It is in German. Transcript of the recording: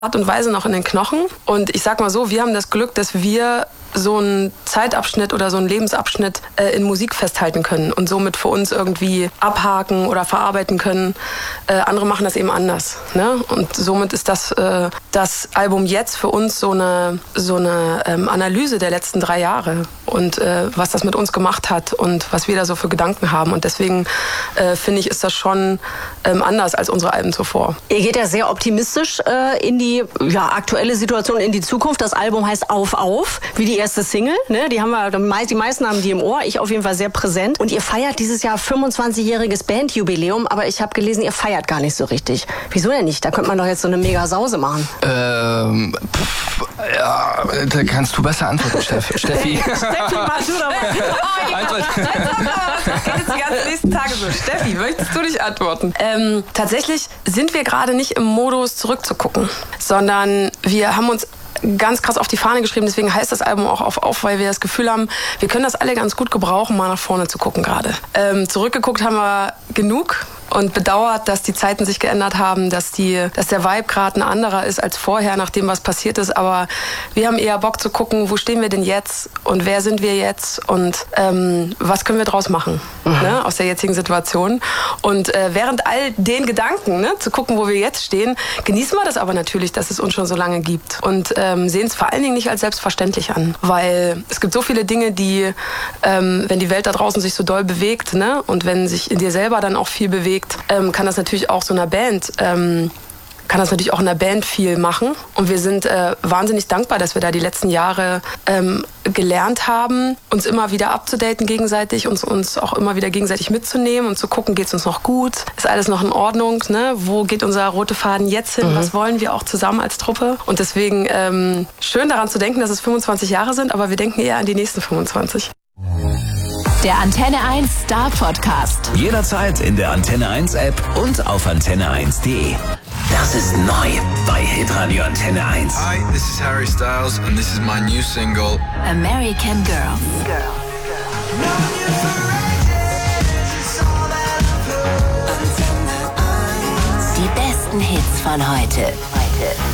Art und Weise noch in den Knochen. Und ich sag mal so, wir haben das Glück, dass wir so einen Zeitabschnitt oder so einen Lebensabschnitt in Musik festhalten können und somit für uns irgendwie abhaken oder verarbeiten können. Andere machen das eben anders. Ne? Und somit ist das Album jetzt für uns so eine Analyse der letzten 3 Jahre und was das mit uns gemacht hat und was wir da so für Gedanken haben. Und deswegen finde ich, ist das schon anders als unsere Alben zuvor. Ihr geht ja sehr optimistisch in die aktuelle Situation, in die Zukunft. Das Album heißt Auf, Auf, wie die erste Single. Ne? Die meisten haben die im Ohr, ich auf jeden Fall sehr präsent. Und ihr feiert dieses Jahr 25-jähriges Bandjubiläum, aber ich habe gelesen, ihr feiert gar nicht so richtig. Wieso denn nicht? Da könnte man doch jetzt so eine mega Sause machen. Ja, da kannst du besser antworten, Steffi. Steffi, mach du doch mal. Das geht jetzt die ganzen nächsten Tage so. Steffi, möchtest du nicht antworten? Tatsächlich sind wir gerade nicht im Modus zurückzugucken, sondern wir haben uns ganz krass auf die Fahne geschrieben, deswegen heißt das Album auch Auf, weil wir das Gefühl haben, wir können das alle ganz gut gebrauchen, mal nach vorne zu gucken gerade. Zurückgeguckt haben wir genug und bedauert, dass die Zeiten sich geändert haben, dass der Vibe gerade ein anderer ist als vorher, nachdem was passiert ist. Aber wir haben eher Bock zu gucken, wo stehen wir denn jetzt und wer sind wir jetzt und was können wir draus machen ne, aus der jetzigen Situation. Und während all den Gedanken, ne, zu gucken, wo wir jetzt stehen, genießen wir das aber natürlich, dass es uns schon so lange gibt und sehen es vor allen Dingen nicht als selbstverständlich an. Weil es gibt so viele Dinge, die, wenn die Welt da draußen sich so doll bewegt, ne, und wenn sich in dir selber dann auch viel bewegt, kann das natürlich auch so einer Band in der Band viel machen. Und wir sind wahnsinnig dankbar, dass wir da die letzten Jahre gelernt haben, uns immer wieder abzudaten gegenseitig, uns auch immer wieder gegenseitig mitzunehmen und zu gucken, geht's uns noch gut? Ist alles noch in Ordnung? Ne? Wo geht unser roter Faden jetzt hin? Was wollen wir auch zusammen als Truppe? Und deswegen schön daran zu denken, dass es 25 Jahre sind, aber wir denken eher an die nächsten 25. Der Antenne 1 Star Podcast. Jederzeit in der Antenne 1 App und auf antenne1.de. Das ist neu bei Hitradio Antenne 1. Hi, this is Harry Styles and this is my new single American Girl. Die besten Hits von heute.